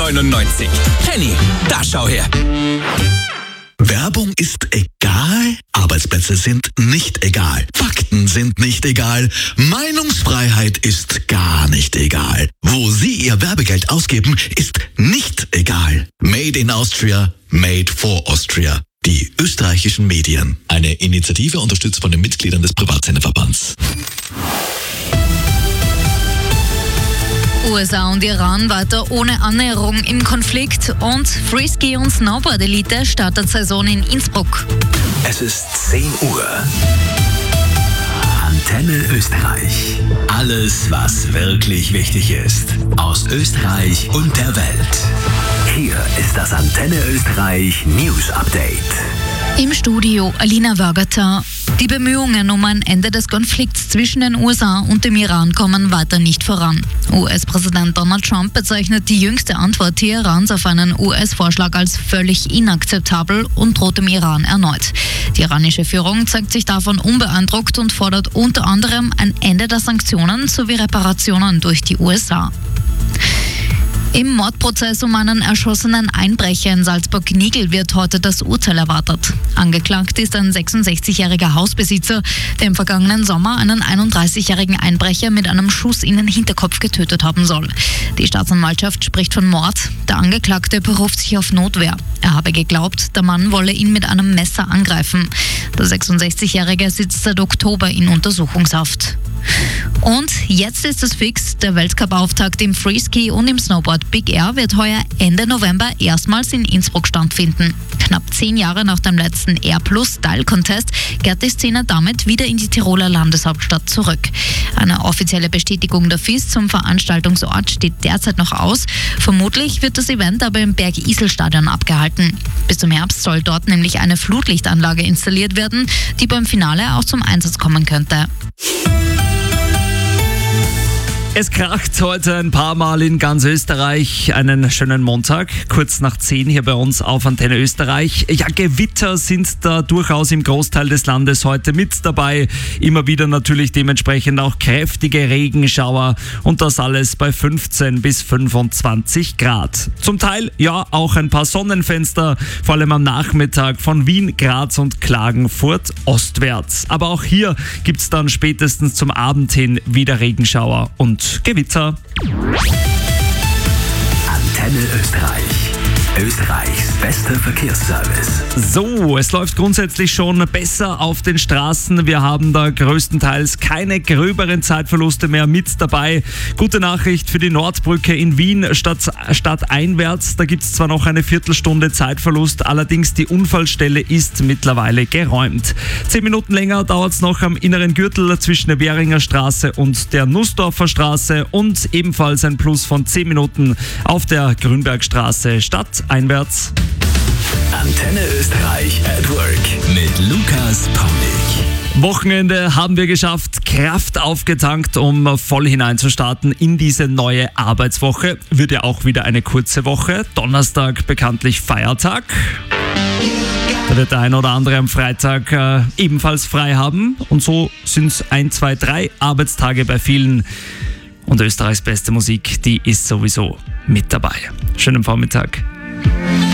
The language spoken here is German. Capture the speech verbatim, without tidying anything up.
neunundneunzig. Penny, da schau her. Werbung ist egal, Arbeitsplätze sind nicht egal, Fakten sind nicht egal, Meinungsfreiheit ist gar nicht egal. Wo Sie Ihr Werbegeld ausgeben, ist nicht egal. Made in Austria, made for Austria. Die österreichischen Medien. Eine Initiative unterstützt von den Mitgliedern des Privatsenderverbands. U S A und Iran weiter ohne Annäherung im Konflikt und Freeski- und Snowboard-Elite startet Saison in Innsbruck. Es ist zehn Uhr. Antenne Österreich. Alles, was wirklich wichtig ist. Aus Österreich und der Welt. Hier ist das Antenne Österreich News Update. Im Studio Alina Wörgerter. Die Bemühungen um ein Ende des Konflikts zwischen den U S A und dem Iran kommen weiter nicht voran. U S-Präsident Donald Trump bezeichnet die jüngste Antwort Teherans auf einen U S-Vorschlag als völlig inakzeptabel und droht dem Iran erneut. Die iranische Führung zeigt sich davon unbeeindruckt und fordert unter anderem ein Ende der Sanktionen sowie Reparationen durch die U S A. Im Mordprozess um einen erschossenen Einbrecher in Salzburg-Nigl wird heute das Urteil erwartet. Angeklagt ist ein sechsundsechzigjähriger Hausbesitzer, der im vergangenen Sommer einen einunddreißigjährigen Einbrecher mit einem Schuss in den Hinterkopf getötet haben soll. Die Staatsanwaltschaft spricht von Mord. Der Angeklagte beruft sich auf Notwehr. Er habe geglaubt, der Mann wolle ihn mit einem Messer angreifen. Der sechsundsechzigjährige sitzt seit Oktober in Untersuchungshaft. Und jetzt ist es fix, der Weltcup-Auftakt im Freeski und im Snowboard Big Air wird heuer Ende November erstmals in Innsbruck stattfinden. Knapp zehn Jahre nach dem letzten Air Plus Style Contest kehrt die Szene damit wieder in die Tiroler Landeshauptstadt zurück. Eine offizielle Bestätigung der F I S zum Veranstaltungsort steht derzeit noch aus. Vermutlich wird das Event aber im Bergisel-Stadion abgehalten. Bis zum Herbst soll dort nämlich eine Flutlichtanlage installiert werden, die beim Finale auch zum Einsatz kommen könnte. Es kracht heute ein paar Mal in ganz Österreich. Einen schönen Montag, kurz nach zehn hier bei uns auf Antenne Österreich. Ja, Gewitter sind da durchaus im Großteil des Landes heute mit dabei. Immer wieder natürlich dementsprechend auch kräftige Regenschauer und das alles bei fünfzehn bis fünfundzwanzig Grad. Zum Teil ja auch ein paar Sonnenfenster, vor allem am Nachmittag von Wien, Graz und Klagenfurt ostwärts. Aber auch hier gibt's dann spätestens zum Abend hin wieder Regenschauer und Gewitter. Antenne Österreich. Österreichs bester Verkehrsservice. So, es läuft grundsätzlich schon besser auf den Straßen. Wir haben da größtenteils keine gröberen Zeitverluste mehr mit dabei. Gute Nachricht für die Nordbrücke in Wien statt, stadteinwärts. Da gibt es zwar noch eine Viertelstunde Zeitverlust, allerdings die Unfallstelle ist mittlerweile geräumt. Zehn Minuten länger dauert es noch am inneren Gürtel zwischen der Währinger Straße und der Nussdorfer Straße und ebenfalls ein Plus von zehn Minuten auf der Grünbergstraße stadteinwärts. Antenne Österreich at Work mit Lukas Paulik. Wochenende haben wir geschafft, Kraft aufgetankt, um voll hineinzustarten in diese neue Arbeitswoche. Wird ja auch wieder eine kurze Woche. Donnerstag bekanntlich Feiertag. Da wird der ein oder andere am Freitag äh, ebenfalls frei haben. Und so sind es ein, zwei, drei Arbeitstage bei vielen. Und Österreichs beste Musik, die ist sowieso mit dabei. Schönen Vormittag.